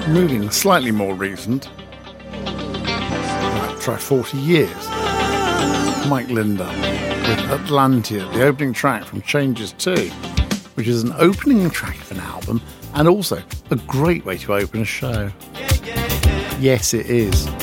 Moving slightly more recent, might try 40 years. Mike Linder with Atlantia, the opening track from Changes 2, which is an opening track of an album and also a great way to open a show. Yes, it is.